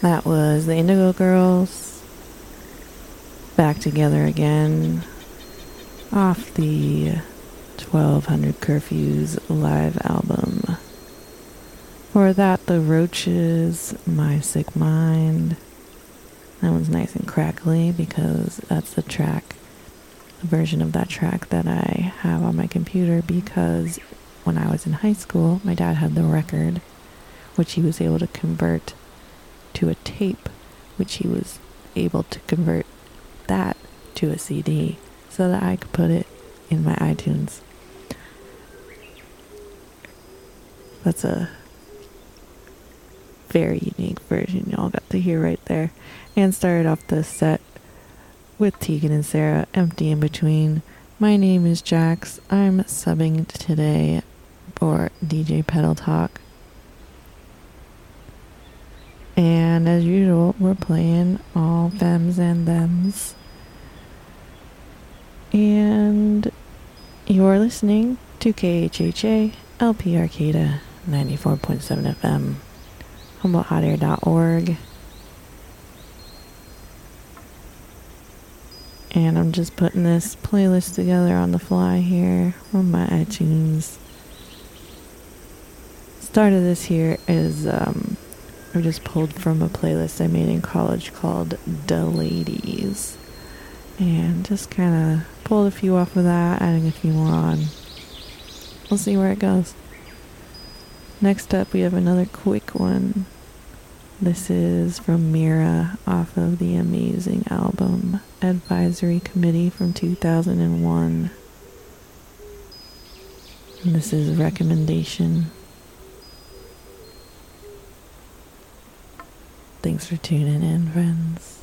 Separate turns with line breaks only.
That was the Indigo Girls, Back Together Again, off the 1200 Curfews live album. For that, the Roaches, My Sick Mind. That one's nice and crackly because that's the version of that track that I have on my computer, because when I was in high school, my dad had the record, which he was able to convert to a tape, which he was able to convert that to a CD so that I could put it in my iTunes. That's a very unique version y'all got to hear right there. And started off the set with Tegan and Sara, Empty in Between. My name is Jax. I'm subbing today for DJ Pedal Talk. And as usual, we're playing all thems and thems. And you're listening to KHHA LP Arcata 94.7 FM, HumboldtHotAir.org. And I'm just putting this playlist together on the fly here on my iTunes. Start of this here is I just pulled from a playlist I made in college called Da Ladies, and just kind of pulled a few off of that, adding a few more on. We'll see where it goes. Next up, we have another quick one. This is from Mira off of the amazing album Advisory Committee from 2001. And this is Recommendation. Thanks for tuning in, friends.